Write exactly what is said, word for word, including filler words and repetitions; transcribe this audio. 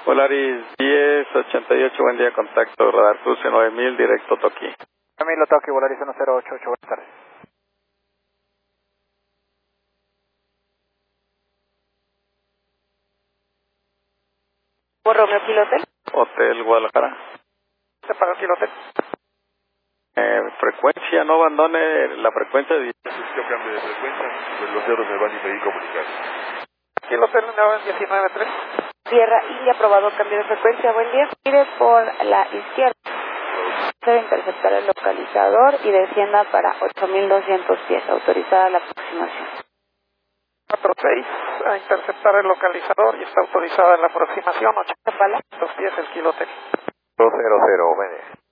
Polaris diez ochenta y ocho, buen día, contacto, radar cruce nueve mil, directo Toki. nueve mil Toki, Polaris uno cero ocho ocho, buenas tardes. ¿Por Romeo Kilo Hotel? Hotel Guadalajara. ¿Se paga el Kilo Hotel? Eh, frecuencia, no abandone la frecuencia. De... Yo cambio de frecuencia, pues los dedos me van y me comunicar. Kilo Hotel diecinueve tres. Sierra India, aprobado cambio de frecuencia, buen día. Gire por la izquierda. Debe interceptar el localizador y descienda para ocho mil doscientos pies, autorizada la aproximación. cuatro seis, a interceptar el localizador y está autorizada la aproximación, ochenta pies el Kilo Hotel. dos cero cero,